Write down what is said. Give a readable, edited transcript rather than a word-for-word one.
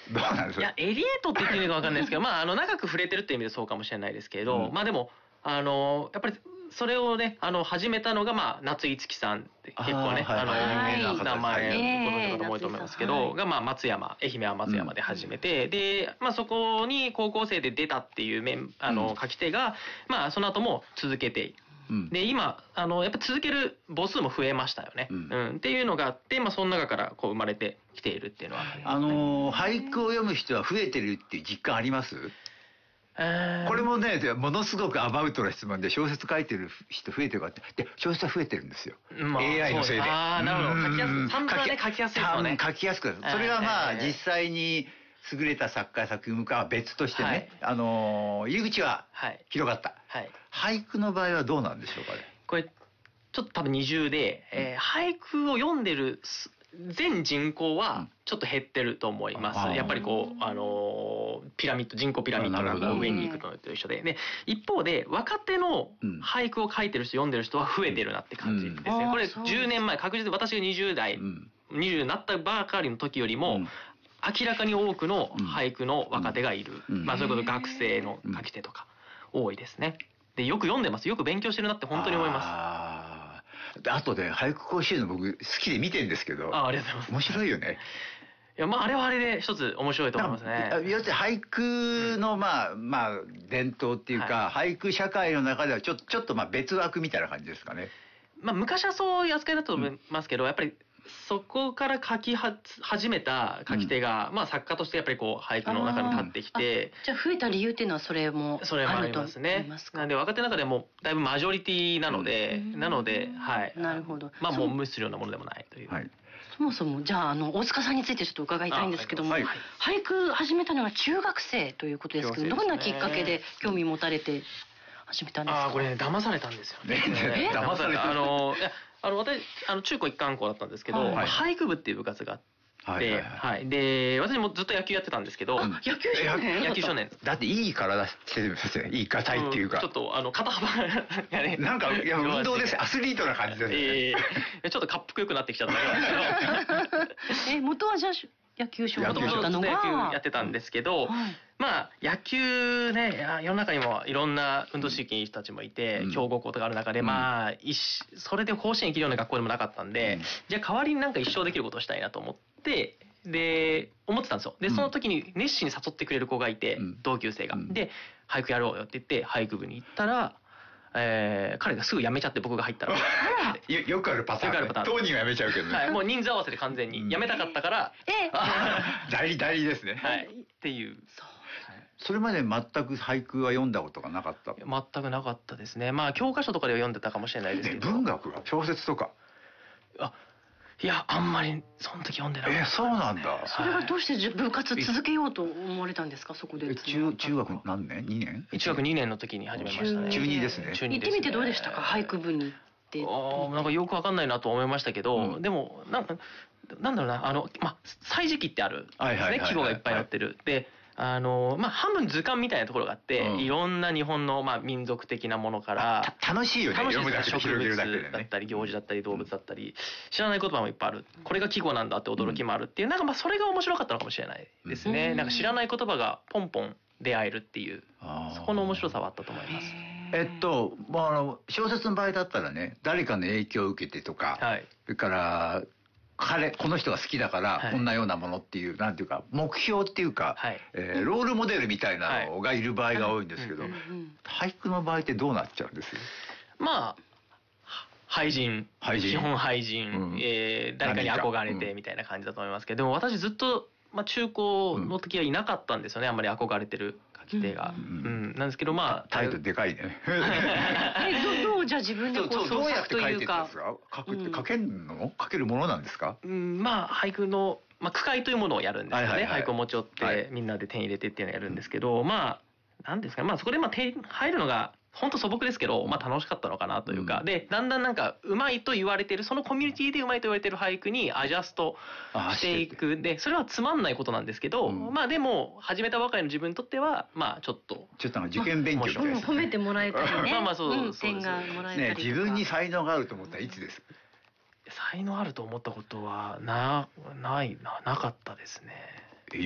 どうなんですか。 いや、エリエイトって言っていいのか分かんないですけど、まあ、長く触れてるっていう意味でそうかもしれないですけど、まあでも、やっぱり、それをね、始めたのが、まあ、夏井いつきさんって結構ね、名前ご存知の方も多いと思いますけど、が、まあ、松山、愛媛は松山で始めて、で、まあ、そこに高校生で出たっていう書き手が、まあ、その後も続けて、で、今、やっぱ続ける母数も増えましたよね。っていうのがあって、まあ、その中からこう生まれてきているっていうのはありますね。 俳句を読む人は増えてるっていう実感あります？これもね、ものすごくアバウトな質問で、小説書いてる人増えてるかって、で、小説は増えてるんですよ。AI のせいで。 なるほど。書きやすい。散文はね、書きやすいですよね。 書きやすくなる。それがまあ、実際に優れた作家や作品かは別としてね、入り口は広がった。俳句の場合はどうなんでしょうかね。 これ、ちょっと多分二重で、俳句を読んでる全人口はちょっと減ってると思います。やっぱりこう、ピラミッド、人口ピラミッドが上に行くのと一緒で。で、一方で、若手の俳句を書いてる人、読んでる人は増えてるなって感じですね。これ10年前、確実に私が20代、20になったばかりの時よりも、明らかに多くの俳句の若手がいる。まあ、そういうこと学生の書き手とか多いですね。で、よく読んでます。よく勉強してるなって本当に思います。 あとで俳句甲子園の僕好きで見てるんですけど、 ありがとうございます。 面白いよね。 いや、まあ、あれはあれで一つ面白いと思いますね。 要するに俳句のまあ伝統っていうか、俳句社会の中ではちょっとまあ別枠みたいな感じですかね。 まあ、昔はそういう扱いだと思いますけど、やっぱりそこから書き始めた書き手が、まあ作家としてやっぱりこう俳句の中に立ってきて、 じゃあ増えた理由っていうのはそれもあると思いますね。 なんで若手の中でもだいぶマジョリティなので、はい。 なるほど。 まあもう無視するようなものでもないという。 そもそもじゃあ大塚さんについてちょっと伺いたいんですけども、俳句始めたのは中学生ということですけど、どんなきっかけで興味持たれて始めたんですか？ これね、騙されたんですよね。 騙された。 私、中高一貫校だったんですけど、俳句部っていう部活があって、で、私もずっと野球やってたのですけど、 野球少年だっていい体してるんですよ。いい体っていうか。 ちょっと肩幅がね。 なんか、いや、運動です。アスリートな感じですね。 ちょっとかっこよくなってきちゃったんですけど。 元はじゃあ野球少年だったのが。 野球やってたんですけど、まあ、野球ね、世の中にもいろんな運動神経いい人たちもいて、強豪校とかある中で、まあ、それで甲子園行けるような学校でもなかったんで、じゃあ代わりになんか一生できることをしたいなと思って、で、思ってたんですよ。で、その時に熱心に誘ってくれる子がいて、同級生が。で、俳句やろうよって言って、俳句部に行ったら、彼がすぐ辞めちゃって僕が入ったら。 よくあるパターン。当人は辞めちゃうけどね。 はい、もう人数合わせで完全に辞めたかったから。 代理ですね。 はい。っていう。 それまで全く俳句は読んだことがなかった？ 全くなかったですね。まあ教科書とかでは読んでたかもしれないですけど。 文学は小説とか？ いや、あんまりその時読んでなかった。 そうなんだ。 それはどうして部活続けようと思われたんですか、そこで。 中学何年 ?2 年？ 中学2年の時に始めましたね。 中2ですね。 行ってみてどうでしたか、俳句部に行って。 なんかよくわかんないなと思いましたけど、でも、なんだろうな、まあ、歳時記ってあるんですね。季語がいっぱい載ってる。で、まあ、半分図鑑みたいなところがあって、いろんな日本の、まあ、民族的なものから、 楽しいよね、 読むだけで植物だったり、行事だったり、動物だったり、知らない言葉もいっぱいある。これが季語なんだって驚きもあるっていう、なんかまあ、それが面白かったのかもしれないですね。なんか知らない言葉がポンポン出会えるっていう、そこの面白さはあったと思います。 小説の場合だったらね、誰かの影響を受けてとか、それから、この人が好きだからこんなようなものっていう、なんていうか目標っていうか、ロールモデルみたいなのがいる場合が多いんですけど、俳句の場合ってどうなっちゃうんです？ まあ俳人、基本俳人、誰かに憧れてみたいな感じだと思いますけど、でも私ずっと中高の時はいなかったんですよね、あんまり憧れてる書き手が。なんですけど、まあタイトルでかいね。 どうじゃあ自分でこう創作というか。 書けるものなんですか？ まあ俳句の句会というものをやるんですよね。俳句を持ち寄ってみんなで点入れてっていうのをやるんですけど、まあなんですかね、まあそこで点入るのが本当素朴ですけど、まあ楽しかったのかなというか、で、だんだんなんかうまいと言われてる、そのコミュニティでうまいと言われてる俳句にアジャストしていく。で、それはつまんないことなんですけど、まあでも、始めたばかりの自分にとっては、まあちょっと受験勉強みたいな。 褒めてもらえたりね。 まあそう点がもらえたりとか。 自分に才能があると思ったらいつです？ 才能あると思ったことはなかったですね。